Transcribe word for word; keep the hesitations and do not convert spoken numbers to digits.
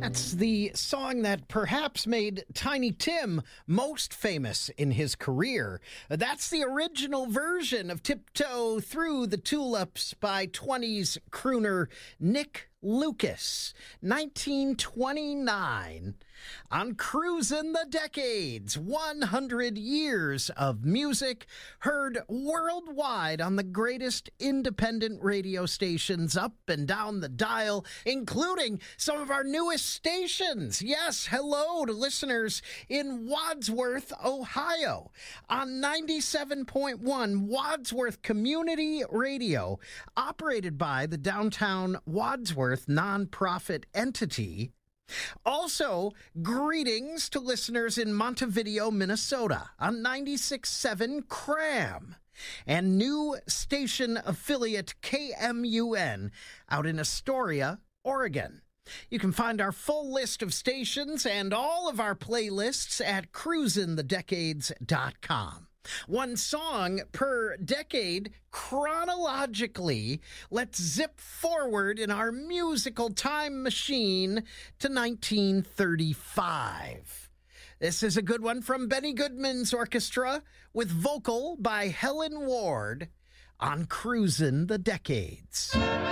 That's the song that perhaps made Tiny Tim most famous in his career. That's the original version of Tiptoe Through the Tulips by twenties crooner Nick Lucas, nineteen twenty-nine. On Cruisin' the Decades, one hundred years of music heard worldwide on the greatest independent radio stations up and down the dial, including some of our newest stations. Yes, hello to listeners in Wadsworth, Ohio, on ninety-seven point one Wadsworth Community Radio, operated by the Downtown Wadsworth nonprofit entity. Also, greetings to listeners in Montevideo, Minnesota on ninety-six point seven Cram, and new station affiliate K M U N out in Astoria, Oregon. You can find our full list of stations and all of our playlists at cruisin the decades dot com. One song per decade chronologically. Let's zip forward in our musical time machine to nineteen thirty-five. This is a good one from Benny Goodman's orchestra with vocal by Helen Ward on Cruisin' the Decades.